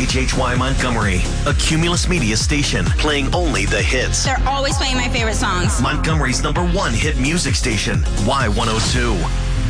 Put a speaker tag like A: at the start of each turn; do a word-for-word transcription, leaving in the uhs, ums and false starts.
A: H H Y Montgomery, a Cumulus Media station playing only the hits.
B: They're always playing my favorite songs.
A: Montgomery's number one hit music station, Y one oh two.